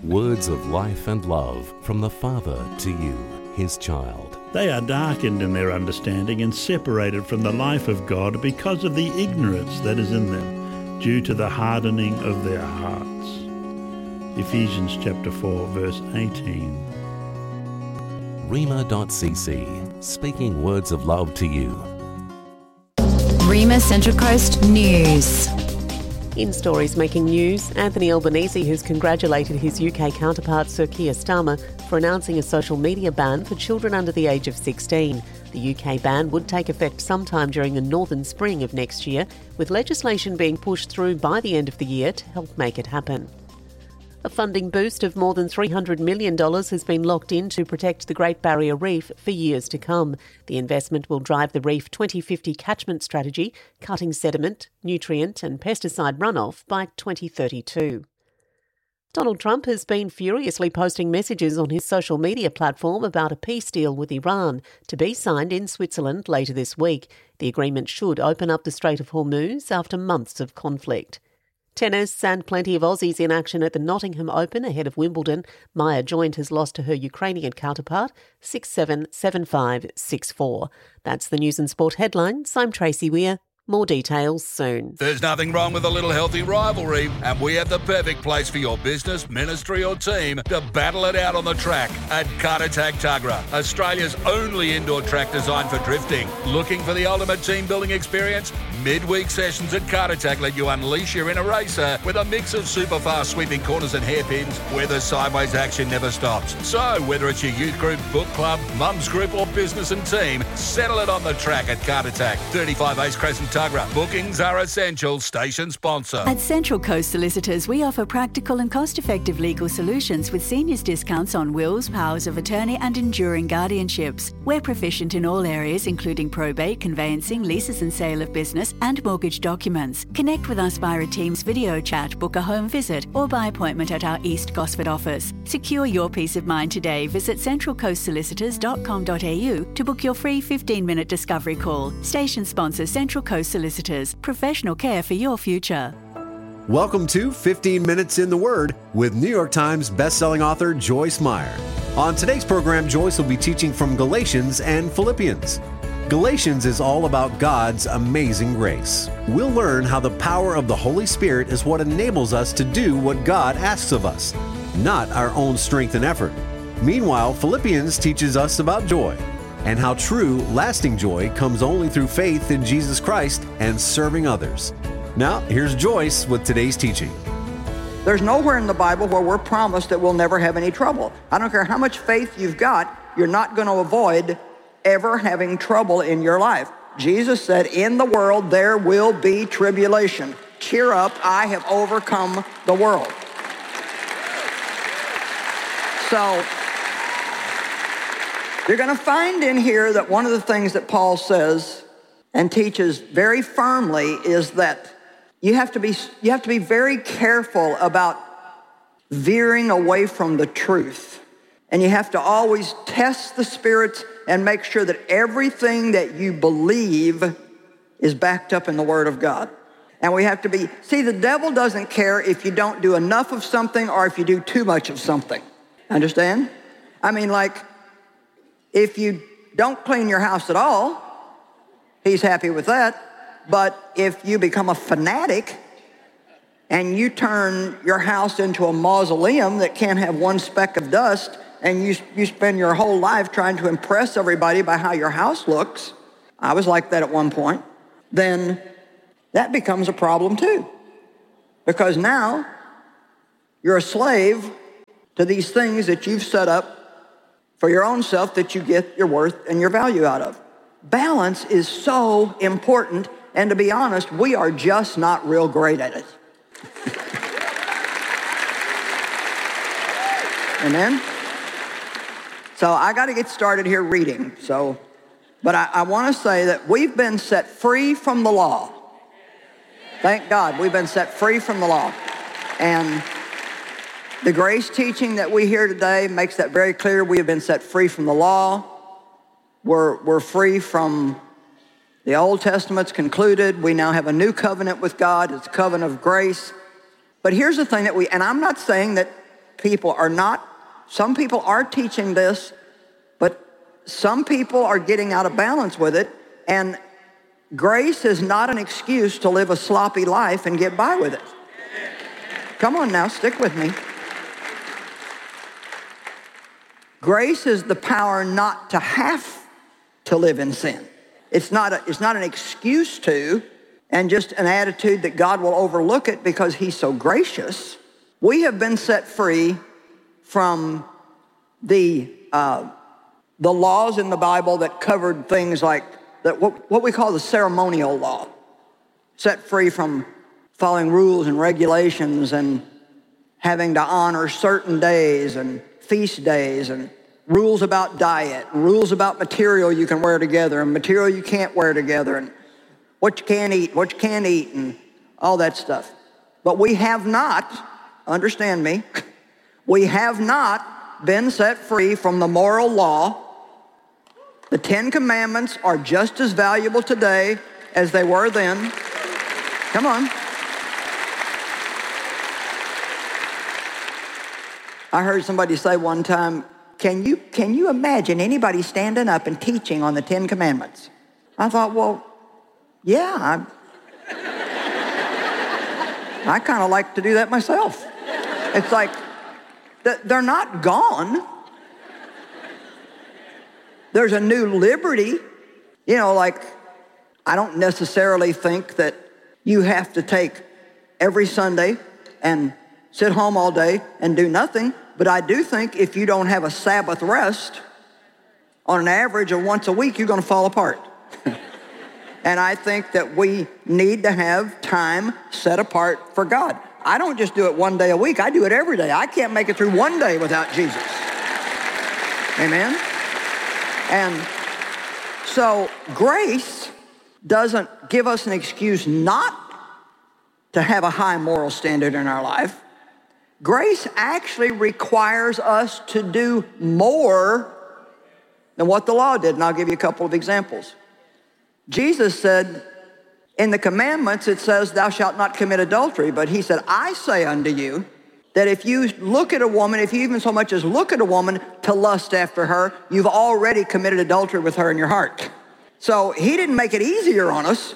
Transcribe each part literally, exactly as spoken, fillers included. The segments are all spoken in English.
Words of life and love from the Father to you, His child. They are darkened in their understanding and separated from the life of God because of the ignorance that is in them, due to the hardening of their hearts. Ephesians chapter four, verse eighteen. Rhema dot c c, speaking words of love to you. Rhema Central Coast News. In stories making news, Anthony Albanese has congratulated his U K counterpart Sir Keir Starmer for announcing a social media ban for children under the age of sixteen. The U K ban would take effect sometime during the northern spring of next year, with legislation being pushed through by the end of the year to help make it happen. A funding boost of more than three hundred million dollars has been locked in to protect the Great Barrier Reef for years to come. The investment will drive the Reef twenty fifty catchment strategy, cutting sediment, nutrient and pesticide runoff by twenty thirty-two. Donald Trump has been furiously posting messages on his social media platform about a peace deal with Iran to be signed in Switzerland later this week. The agreement should open up the Strait of Hormuz after months of conflict. Tennis and plenty of Aussies in action at the Nottingham Open ahead of Wimbledon. Maya Joint has lost to her Ukrainian counterpart six seven, seven five, six four. That's the news and sport headlines. I'm Tracy Weir. More details soon. There's nothing wrong with a little healthy rivalry, and we have the perfect place for your business, ministry or team to battle it out on the track at Kartatag Tuggerah, Australia's only indoor track designed for drifting. Looking for the ultimate team building experience? Midweek sessions at Kartatag let you unleash your inner racer with a mix of super fast sweeping corners and hairpins where the sideways action never stops. So whether it's your youth group, book club, mum's group or business and team, settle it on the track at Kartatag, thirty-five Ace Crescent Tuggerah. Bookings are essential. Station sponsor. At Central Coast Solicitors, we offer practical and cost-effective legal solutions with seniors discounts on wills, powers of attorney and enduring guardianships. We're proficient in all areas, including probate, conveyancing, leases and sale of business, and mortgage documents. Connect with us via a Teams video chat, book a home visit, or by appointment at our East Gosford office. Secure your peace of mind today. Visit central coast solicitors dot com dot a u to book your free fifteen-minute discovery call. Station sponsor Central Coast Solicitors. Professional care for your future. Welcome to fifteen minutes in the Word with New York Times bestselling author Joyce Meyer. On today's program, Joyce will be teaching from Galatians and Philippians. Galatians is all about God's amazing grace. We'll learn how the power of the Holy Spirit is what enables us to do what God asks of us, not our own strength and effort. Meanwhile, Philippians teaches us about joy and how true, lasting joy comes only through faith in Jesus Christ and serving others. Now, here's Joyce with today's teaching. There's nowhere in the Bible where we're promised that we'll never have any trouble. I don't care how much faith you've got, you're not going to avoid ever having trouble in your life. Jesus said, in the world there will be tribulation. Cheer up, I have overcome the world. So, you're going to find in here that one of the things that Paul says and teaches very firmly is that you have to be, you have to be very careful about veering away from the truth. And you have to always test the spirits and make sure that everything that you believe is backed up in the Word of God. And we have to be, see, the devil doesn't care if you don't do enough of something or if you do too much of something. Understand? I mean, like, if you don't clean your house at all, he's happy with that. But if you become a fanatic and you turn your house into a mausoleum that can't have one speck of dust, and you, you spend your whole life trying to impress everybody by how your house looks, I was like that at one point, then that becomes a problem too. Because now you're a slave to these things that you've set up for your own self that you get your worth and your value out of. Balance is so important, and to be honest, we are just not real great at it. Amen? So I got to get started here reading. So, but I, I want to say that we've been set free from the law. Thank God, we've been set free from the law. And the grace teaching that we hear today makes that very clear. We have been set free from the law. We're, we're free from the Old Testament's concluded. We now have a new covenant with God. It's a covenant of grace. But here's the thing that we, and I'm not saying that people are not, some people are teaching this, but some people are getting out of balance with it, and grace is not an excuse to live a sloppy life and get by with it. Come on now, stick with me. Grace is the power not to have to live in sin. It's not, a, it's not an excuse to, and just an attitude that God will overlook it because he's so gracious. We have been set free from the uh, the laws in the Bible that covered things like that, what, what we call the ceremonial law. Set free from following rules and regulations and having to honor certain days and feast days and rules about diet, rules about material you can wear together and material you can't wear together and what you can eat, what you can't eat, and all that stuff. But we have not, understand me, we have not been set free from the moral law. The Ten Commandments are just as valuable today as they were then. Come on. I heard somebody say one time, can you, can you imagine anybody standing up and teaching on the Ten Commandments? I thought, well, yeah, I, I kind of like to do that myself. It's like, they're not gone. There's a new liberty. You know, like, I don't necessarily think that you have to take every Sunday and sit home all day and do nothing, but I do think if you don't have a Sabbath rest, on an average of once a week, you're going to fall apart. And I think that we need to have time set apart for God. I don't just do it one day a week. I do it every day. I can't make it through one day without Jesus. Amen? And so grace doesn't give us an excuse not to have a high moral standard in our life. Grace actually requires us to do more than what the law did, and I'll give you a couple of examples. Jesus said, in the commandments, it says, thou shalt not commit adultery, but he said, I say unto you that if you look at a woman, if you even so much as look at a woman to lust after her, you've already committed adultery with her in your heart. So he didn't make it easier on us.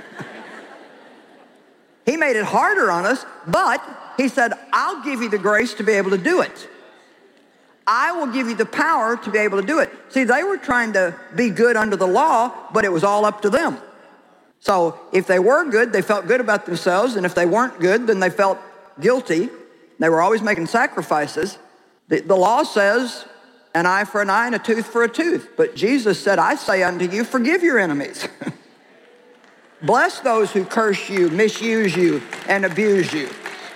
He made it harder on us, but he said, I'll give you the grace to be able to do it. I will give you the power to be able to do it. See, they were trying to be good under the law, but it was all up to them. So if they were good, they felt good about themselves, and if they weren't good, then they felt guilty. They were always making sacrifices. The, the law says, an eye for an eye and a tooth for a tooth. But Jesus said, I say unto you, forgive your enemies. Bless those who curse you, misuse you, and abuse you.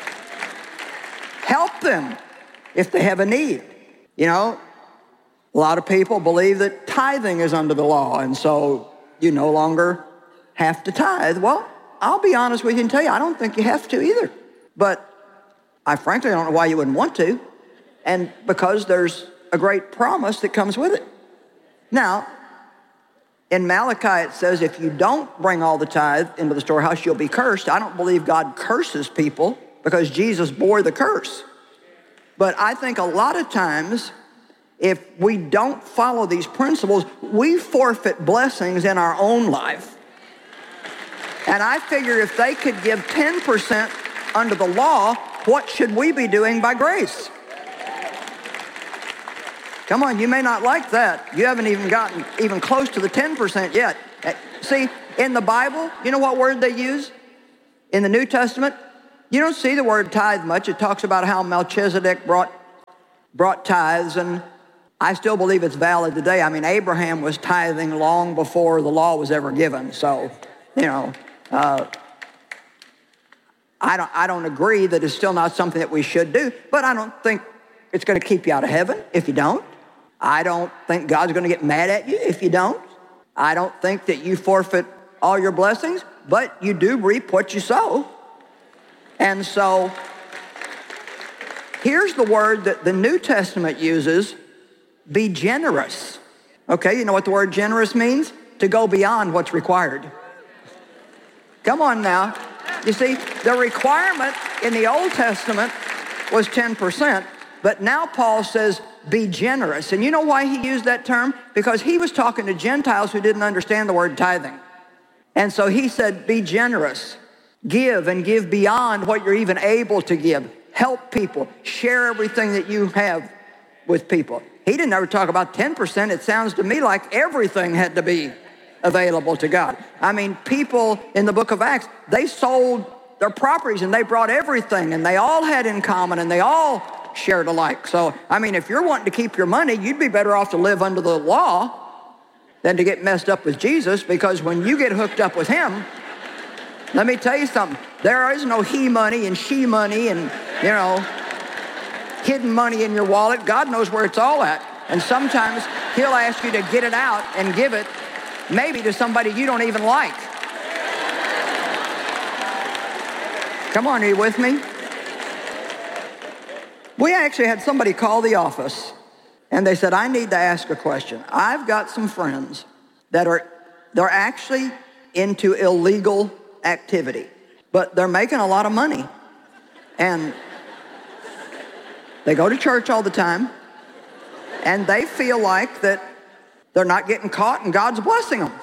Help them if they have a need. You know, a lot of people believe that tithing is under the law, and so you no longer have to tithe. Well, I'll be honest with you and tell you, I don't think you have to either. But I frankly don't know why you wouldn't want to, and because there's a great promise that comes with it. Now, in Malachi it says, if you don't bring all the tithe into the storehouse, you'll be cursed. I don't believe God curses people because Jesus bore the curse. But I think a lot of times, if we don't follow these principles, we forfeit blessings in our own life. And I figure if they could give ten percent under the law, what should we be doing by grace? Come on, you may not like that. You haven't even gotten even close to the ten percent yet. See, in the Bible, you know what word they use? In the New Testament, you don't see the word tithe much. It talks about how Melchizedek brought, brought tithes, and I still believe it's valid today. I mean, Abraham was tithing long before the law was ever given. So, you know, uh, I don't, I don't agree that it's still not something that we should do, but I don't think it's going to keep you out of heaven if you don't. I don't think God's going to get mad at you if you don't. I don't think that you forfeit all your blessings, but you do reap what you sow. And so here's the word that the New Testament uses, be generous. Okay, you know what the word generous means? To go beyond what's required. Come on now. You see, the requirement in the Old Testament was ten percent. But now Paul says, be generous. And you know why he used that term? Because he was talking to Gentiles who didn't understand the word tithing. And so he said, be generous. Give and give beyond what you're even able to give. Help people. Share everything that you have with people. He didn't ever talk about ten percent. It sounds to me like everything had to be available to God. I mean, people in the book of Acts, they sold their properties and they brought everything and they all had in common and they all shared alike. So, I mean, if you're wanting to keep your money, you'd be better off to live under the law than to get messed up with Jesus, because when you get hooked up with him, let me tell you something, there is no he money and she money and, you know, hidden money in your wallet. God knows where it's all at. And sometimes he'll ask you to get it out and give it maybe to somebody you don't even like. Come on, are you with me? We actually had somebody call the office and they said, I need to ask a question. I've got some friends that are, they're actually into illegal activity, but they're making a lot of money. And they go to church all the time and they feel like that they're not getting caught and God's blessing them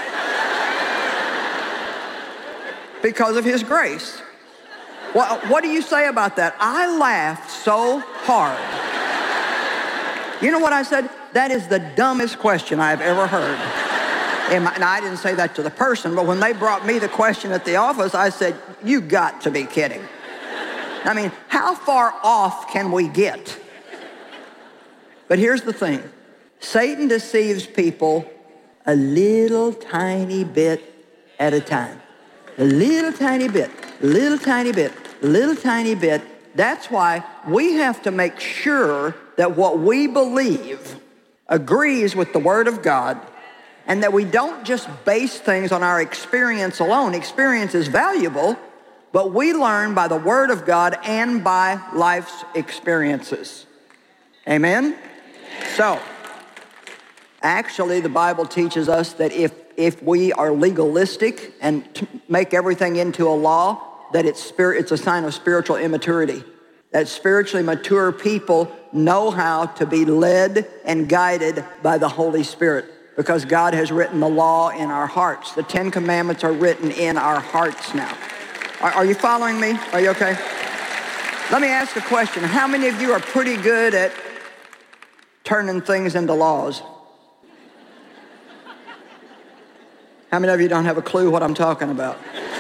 because of his grace. Well, what do you say about that? I laughed so hard. You know what I said? That is the dumbest question I've ever heard. And I didn't say that to the person, but when they brought me the question at the office, I said, you got to be kidding. I mean, how far off can we get? But here's the thing. Satan deceives people a little tiny bit at a time. A little tiny bit, little tiny bit, little tiny bit. That's why we have to make sure that what we believe agrees with the Word of God, and that we don't just base things on our experience alone. Experience is valuable, but we learn by the Word of God and by life's experiences. Amen? So, actually, the Bible teaches us that if, if we are legalistic and t- make everything into a law, that it's, spirit, it's a sign of spiritual immaturity. That spiritually mature people know how to be led and guided by the Holy Spirit, because God has written the law in our hearts. The Ten Commandments are written in our hearts now. Are, are you following me? Are you okay? Let me ask a question. How many of you are pretty good at turning things into laws? How many of you don't have a clue what I'm talking about?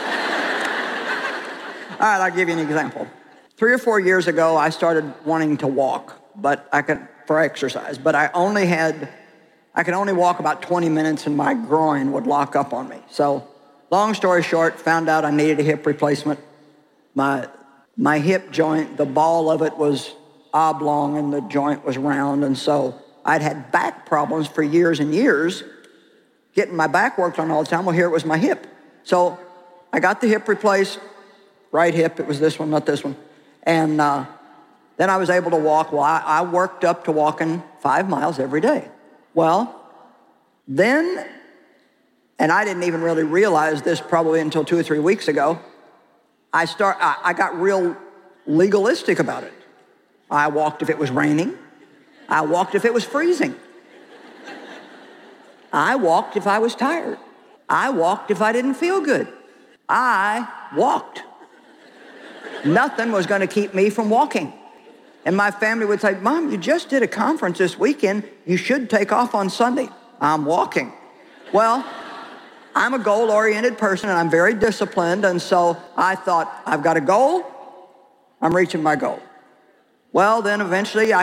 All right, I'll give you an example. Three or four years ago, I started wanting to walk, but I could for exercise. But I only had, I could only walk about twenty minutes, and my groin would lock up on me. So, long story short, found out I needed a hip replacement. My my hip joint, the ball of it was oblong, and the joint was round, and so I'd had back problems for years and years, getting my back worked on all the time. Well, here it was my hip. So I got the hip replaced. Right hip, it was this one, not this one. And uh, then I was able to walk. Well, I, I worked up to walking five miles every day. Well, then, and I didn't even really realize this probably until two or three weeks ago, I, start, I, I got real legalistic about it. I walked if it was raining. I walked if it was freezing. I walked if I was tired. I walked if I didn't feel good. I walked. Nothing was going to keep me from walking. And my family would say, Mom, you just did a conference this weekend. You should take off on Sunday. I'm walking. Well, I'm a goal-oriented person, and I'm very disciplined, and so I thought, I've got a goal. I'm reaching my goal. Well, then eventually I